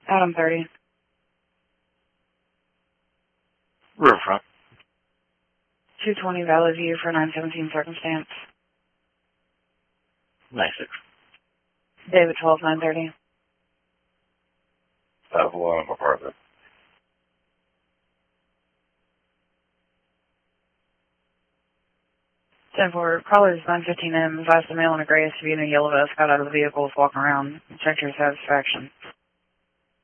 Adam 30. Riverfront. 220 Valley View for 917 circumstance. 96. David 12, 930. 501 apartment. 10-4, callers 915M, advised the male in a gray SUV and a yellow vest got out of the vehicle, was walking around. Check your satisfaction.